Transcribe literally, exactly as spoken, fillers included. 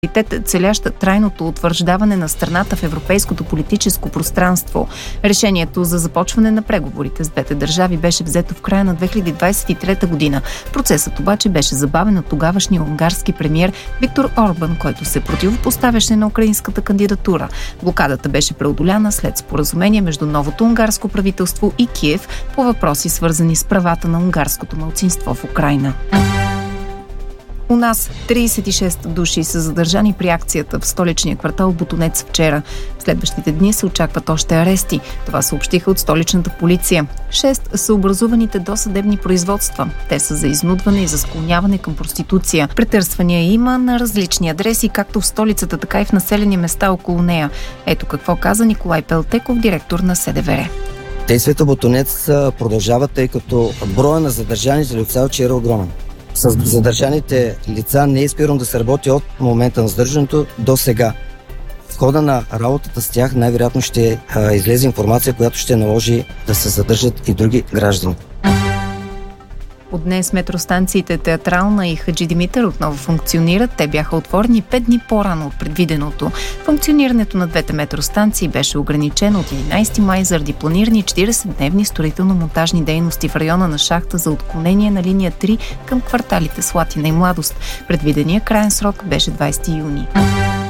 целяща трайното утвърждаване на страната в европейското политическо пространство. Решението за започване на преговорите с двете държави беше взето в края на две хиляди двадесет и трета година. Процесът обаче беше забавен от тогавашния унгарски премиер Виктор Орбан, който се противопоставяше на украинската кандидатура. Блокадата беше преодоляна след споразумение между новото унгарско правителство и Киев по въпроси, свързани с правата на унгарското малцинство в Украйна. У нас тридесет и шест души са задържани при акцията в столичния квартал Ботунец вчера. В следващите дни се очакват още арести. Това съобщиха от столичната полиция. Шест са образуваните досъдебни производства. Те са за изнудване и за склоняване към проституция. Претърсвания има на различни адреси, както в столицата, така и в населени места около нея. Ето какво каза Николай Пелтеков, директор на СДВР. Действията Ботунец продължават, тъй като броя на задържаните лица е огромен. С задържаните лица не е спирано да се работи от момента на задържането до сега. В хода на работата с тях най-вероятно ще а, излезе информация, която ще наложи да се задържат и други граждани. От днес метростанциите Театрална и Хаджи Димитър отново функционират. Те бяха отворени пет дни по-рано от предвиденото. Функционирането на двете метростанции беше ограничено от единадесети май заради планирани четиридесетдневни строително-монтажни дейности в района на шахта за отклонение на линия три към кварталите Слатина и Младост. Предвидения краен срок беше двадесети юни.